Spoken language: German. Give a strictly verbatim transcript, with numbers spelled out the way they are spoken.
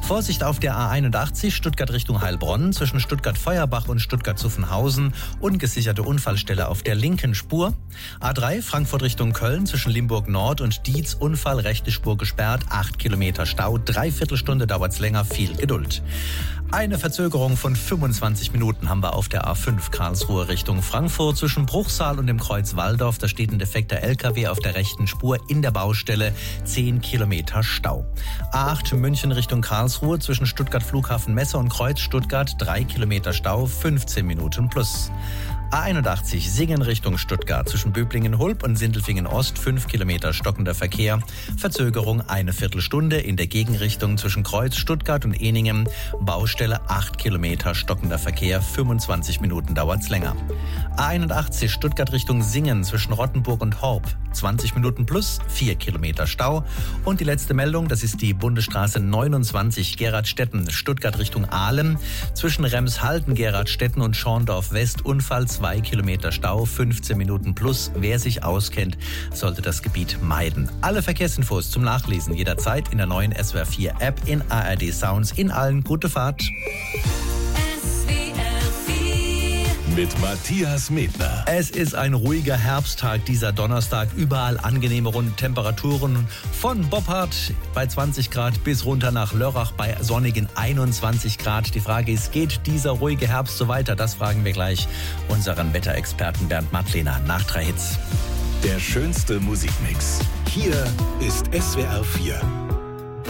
Vorsicht auf der A einundachtzig, Stuttgart Richtung Heilbronn, zwischen Stuttgart-Feuerbach und Stuttgart-Zuffenhausen, ungesicherte Unfallstelle auf der linken Spur. A drei, Frankfurt Richtung Köln, zwischen Limburg Nord und Dietz, Unfall, rechte Spur gesperrt, acht Kilometer Stau, dreiviertel Stunde dauert's länger, viel Geduld. Eine Verzögerung von fünfundzwanzig Minuten haben wir auf der A fünf Karlsruhe Richtung Frankfurt zwischen Bruchsal und dem Kreuz Walldorf. Da steht ein defekter L K W auf der rechten Spur in der Baustelle, zehn Kilometer Stau. A acht München Richtung Karlsruhe zwischen Stuttgart Flughafen Messe und Kreuz Stuttgart, drei Kilometer Stau, fünfzehn Minuten plus. A einundachtzig Singen Richtung Stuttgart zwischen Böblingen-Hulb und Sindelfingen Ost, fünf Kilometer stockender Verkehr. Verzögerung eine Viertelstunde in der Gegenrichtung zwischen Kreuz Stuttgart und Ehningen. Baustelle acht Kilometer stockender Verkehr, fünfundzwanzig Minuten dauert's länger. A einundachtzig Stuttgart Richtung Singen zwischen Rottenburg und Horb, zwanzig Minuten plus, vier Kilometer Stau. Und die letzte Meldung, das ist die Bundesstraße neunundzwanzig Geradstetten, Stuttgart Richtung Aalen zwischen Remshalden, Geradstetten und Schorndorf West, Unfall, zwei Kilometer Stau, fünfzehn Minuten plus. Wer sich auskennt, sollte das Gebiet meiden. Alle Verkehrsinfos zum Nachlesen jederzeit in der neuen S W R vier App, in A R D Sounds, in allen. Gute Fahrt. Mit Matthias Medner. Es ist ein ruhiger Herbsttag, dieser Donnerstag. Überall angenehme runde Temperaturen. Von Boppard bei zwanzig Grad bis runter nach Lörrach bei sonnigen einundzwanzig Grad. Die Frage ist, geht dieser ruhige Herbst so weiter? Das fragen wir gleich unseren Wetterexperten Bernd Mattlehner nach drei Hits. Der schönste Musikmix. Hier ist S W R vier.